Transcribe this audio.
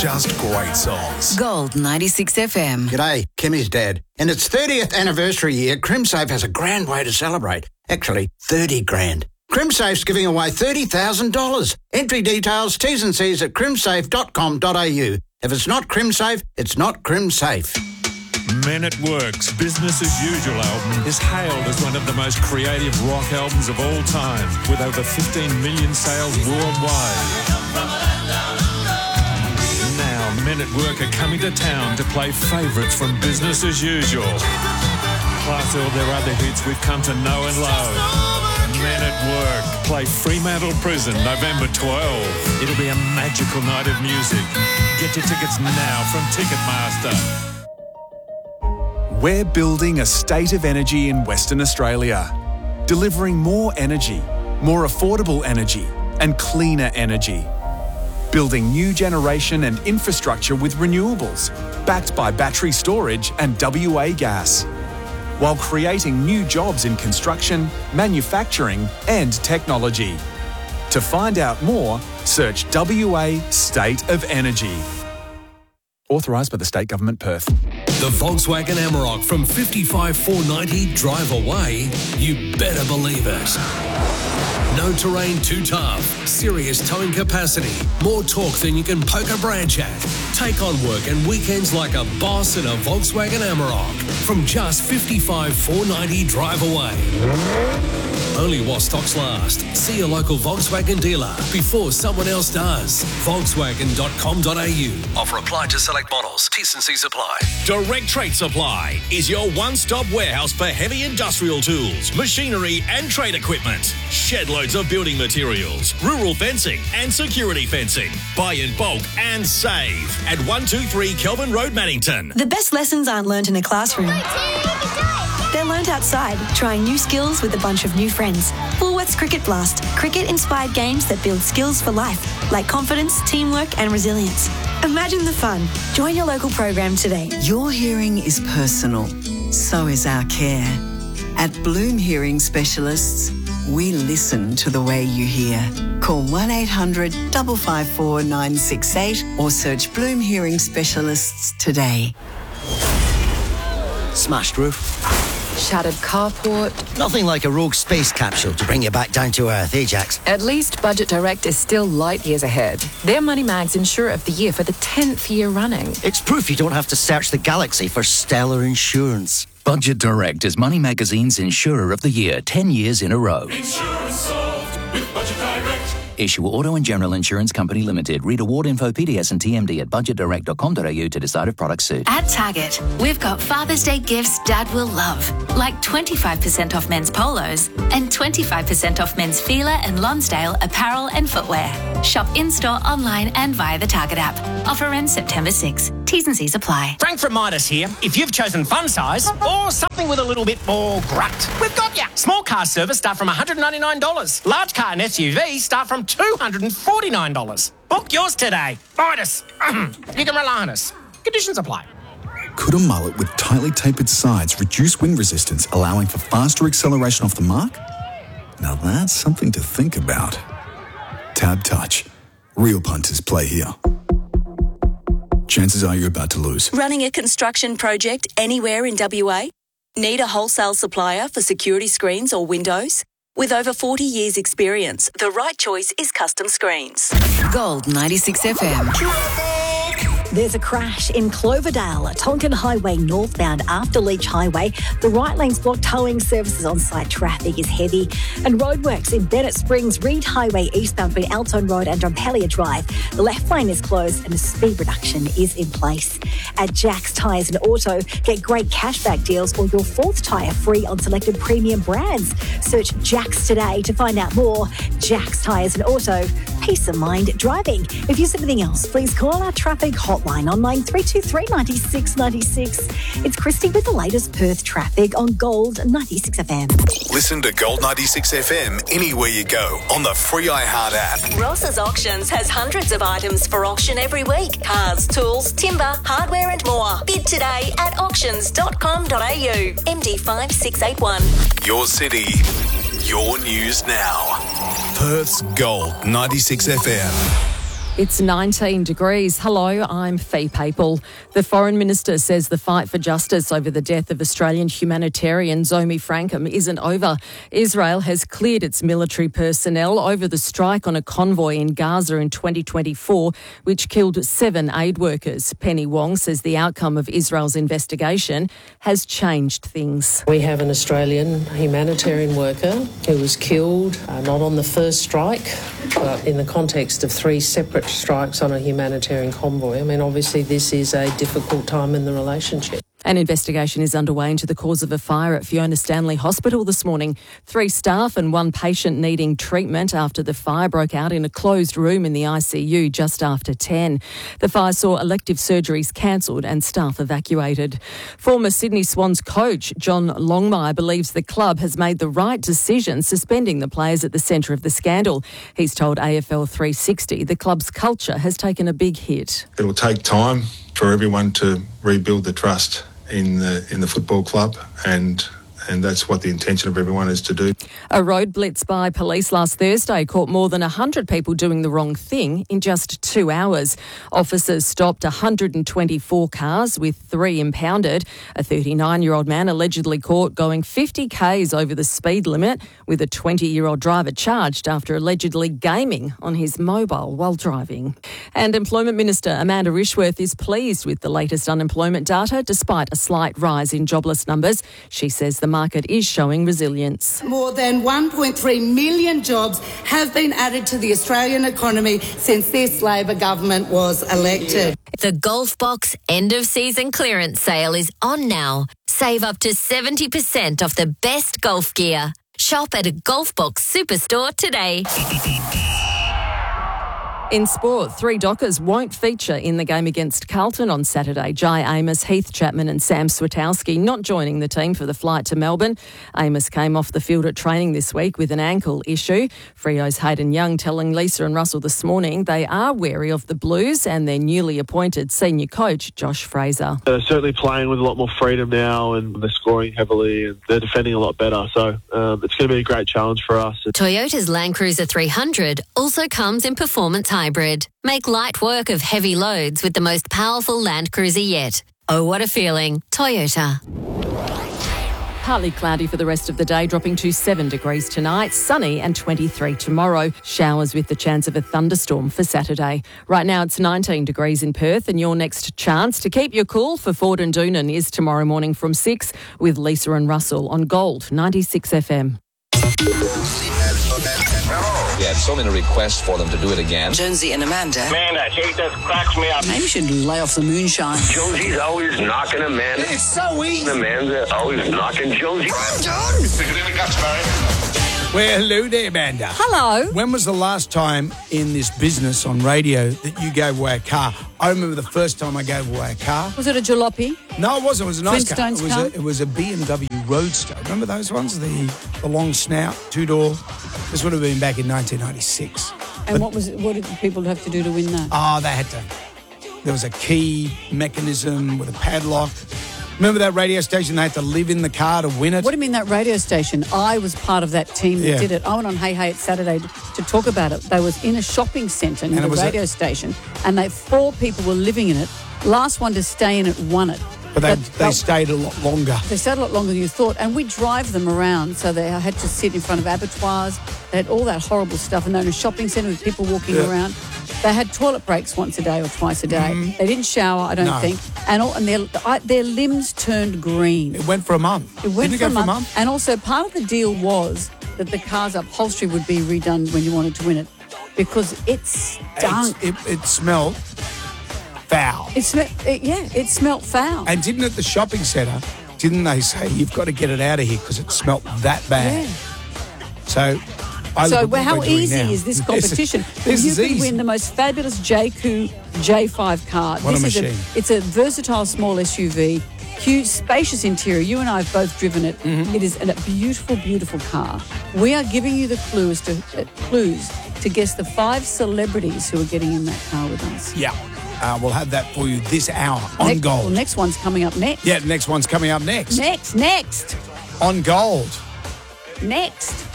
just great songs. Gold 96 FM. G'day, Kimmy's dad. In its 30th anniversary year, CrimSafe has a grand way to celebrate. Actually, 30 grand. CrimSafe's giving away $30,000. Entry details, T's and C's at crimsafe.com.au. If it's not CrimSafe, it's not CrimSafe. Men at Work's Business as Usual album is hailed as one of the most creative rock albums of all time, with over 15 million sales worldwide. Now, Men at Work are coming to town to play favourites from Business as Usual, plus all their other hits we've come to know and love. Men at Work play Fremantle Prison November 12. It'll be a magical night of music. Get your tickets now from Ticketmaster. We're building a state of energy in Western Australia, delivering more energy, more affordable energy and cleaner energy. Building new generation and infrastructure with renewables, backed by battery storage and WA gas, while creating new jobs in construction, manufacturing and technology. To find out more, search WA State of Energy. Authorised by the State Government, Perth. The Volkswagen Amarok from 55,490 drive away, you better believe it. No terrain too tough, serious towing capacity, more torque than you can poke a branch at. Take on work and weekends like a boss in a Volkswagen Amarok from just 55,490 drive away. Only while stocks last. See your local Volkswagen dealer before someone else does. Volkswagen.com.au. Offer applied to select models. T's and C's apply. Direct Trade Supply is your one-stop warehouse for heavy industrial tools, machinery and trade equipment. Shed loads of building materials, rural fencing and security fencing. Buy in bulk and save at 123 Kelvin Road, Maddington. The best lessons aren't learnt in a classroom. They're learnt outside, trying new skills with a bunch of new friends. Woolworths Cricket Blast. Cricket-inspired games that build skills for life, like confidence, teamwork and resilience. Imagine the fun. Join your local program today. Your hearing is personal. So is our care. At Bloom Hearing Specialists, we listen to the way you hear. Call 1800 554 968 or search Bloom Hearing Specialists today. Smashed roof. Shattered carport. Nothing like a rogue space capsule to bring you back down to earth, Ajax. At least Budget Direct is still light years ahead. They're Money Mag's Insurer of the Year for the 10th year running. It's proof you don't have to search the galaxy for stellar insurance. Budget Direct is Money Magazine's Insurer of the Year 10 years in a row. Insurance solved with Budget Direct. Issue Auto and General Insurance Company Limited. Read award info, PDS and TMD at budgetdirect.com.au to decide if products suit. At Target, we've got Father's Day gifts Dad will love, like 25% off men's polos and 25% off men's Fila and Lonsdale apparel and footwear. Shop in-store, online and via the Target app. Offer ends September 6. T's and C's apply. Frank from Midas here. If you've chosen fun size or something with a little bit more grunt, we've got you. Small car service start from $199. Large car and SUV start from $249. Book yours today. Midas. You can rely on us. Conditions apply. Could a mullet with tightly tapered sides reduce wind resistance, allowing for faster acceleration off the mark? Now that's something to think about. Tab Touch. Real punters play here. Chances are you're about to lose. Running a construction project anywhere in WA? Need a wholesale supplier for security screens or windows? With over 40 years' experience, the right choice is Custom Screens. Gold 96 FM. There's a crash in Cloverdale, Tonkin Highway northbound after Leach Highway. The right lane's blocked, towing services on site. Traffic is heavy. And roadworks in Bennett Springs, Reed Highway eastbound between Altone Road and Drumpelia Drive. The left lane is closed and a speed reduction is in place. At Jack's Tyres and Auto, get great cashback deals or your fourth tyre free on selected premium brands. Search Jack's today to find out more. Jack's Tyres and Auto, peace of mind driving. If you see anything else, please call our traffic hotline on line 323 96 96. It's Christy with the latest Perth traffic on Gold 96 FM. Listen to Gold 96 FM anywhere you go on the free iHeart app. Ross's Auctions has hundreds of items for auction every week. Cars, tools, timber, hardware and more. Bid today at auctions.com.au. MD 5681. Your city, your news now. Perth's Gold 96 FM. It's 19 degrees. Hello, I'm Fee Papel. The Foreign Minister says the fight for justice over the death of Australian humanitarian Zomi Frankham isn't over. Israel has cleared its military personnel over the strike on a convoy in Gaza in 2024, which killed 7 aid workers. Penny Wong says the outcome of Israel's investigation has changed things. We have an Australian humanitarian worker who was killed, not on the first strike, but in the context of 3 separate strikes on a humanitarian convoy. I mean, obviously this is a difficult time in the relationship. An investigation is underway into the cause of a fire at Fiona Stanley Hospital this morning. 3 staff and 1 patient needing treatment after the fire broke out in a closed room in the ICU just after 10. The fire saw elective surgeries cancelled and staff evacuated. Former Sydney Swans coach John Longmire believes the club has made the right decision suspending the players at the centre of the scandal. He's told AFL 360 the club's culture has taken a big hit. It will take time for everyone to rebuild the trust in the football club, and that's what the intention of everyone is to do. A road blitz by police last Thursday caught more than 100 people doing the wrong thing in just 2 hours. Officers stopped 124 cars with 3 impounded. A 39-year-old man allegedly caught going 50 k's over the speed limit, with a 20-year-old driver charged after allegedly gaming on his mobile while driving. And Employment Minister Amanda Rishworth is pleased with the latest unemployment data, despite a slight rise in jobless numbers. She says the market is showing resilience. More than 1.3 million jobs have been added to the Australian economy since this Labor government was elected. The Golf Box end of season clearance sale is on now. Save up to 70% off the best golf gear. Shop at a Golf Box Superstore today. In sport, 3 Dockers won't feature in the game against Carlton on Saturday. Jai Amos, Heath Chapman and Sam Switowski not joining the team for the flight to Melbourne. Amos came off the field at training this week with an ankle issue. Freo's Hayden Young telling Lisa and Russell this morning they are wary of the Blues and their newly appointed senior coach, Josh Fraser. They're certainly playing with a lot more freedom now, and they're scoring heavily and they're defending a lot better. So it's going to be a great challenge for us. Toyota's Land Cruiser 300 also comes in performance hybrid. Make light work of heavy loads with the most powerful Land Cruiser yet. Oh, what a feeling. Toyota. Partly cloudy for the rest of the day, dropping to 7 degrees tonight, sunny and 23 tomorrow. Showers with the chance of a thunderstorm for Saturday. Right now it's 19 degrees in Perth, and your next chance to keep your cool for Ford and Doonan is tomorrow morning from 6 with Lisa and Russell on Gold 96 FM. We had so many requests for them to do it again. Jonesy and Amanda. Man, that hate just cracks me up. Maybe you should lay off the moonshine. Jonesy's always knocking Amanda. It's so easy. Amanda's always knocking Jonesy. I'm done. Stick it in the guts, Barry. Well, hello there, Amanda. Hello. When was the last time in this business on radio that you gave away a car? I remember the first time I gave away a car. Was it a jalopy? No, it wasn't. It was a nice car. Flintstones It was a BMW Roadster. Remember those ones? The long snout, 2-door. This would have been back in 1996. And what did people have to do to win that? Oh, they had to. There was a key mechanism with a padlock. Remember that radio station? They had to live in the car to win it. What do you mean that radio station? I was part of that team that did it. I went on Hey Hey It's Saturday to talk about it. They was in a shopping centre near the radio station, and 4 people were living in it. Last one to stay in it won it. But they stayed a lot longer. They stayed a lot longer than you thought. And we drive them around. So they had to sit in front of abattoirs. They had all that horrible stuff. And they're in a shopping centre with people walking around. They had toilet breaks once a day or twice a day. Mm-hmm. They didn't shower, I don't think. And their limbs turned green. It went for a month. Didn't it go for a month? And also part of the deal was that the car's upholstery would be redone when you wanted to win it. Because it stunk. It smelled foul. It smelt foul. And didn't at the shopping centre, didn't they say, you've got to get it out of here because it smelt that bad? Yeah. So how easy is this competition? You could win the most fabulous JQ J5 car. What a machine. It's a versatile small SUV, huge, spacious interior. You and I have both driven it. Mm-hmm. It is a beautiful, beautiful car. We are giving you the clues to guess the 5 celebrities who are getting in that car with us. Yeah. We'll have that for you this hour on Gold. Well, next one's coming up next. Yeah, the next one's coming up next. Next. On Gold. Next.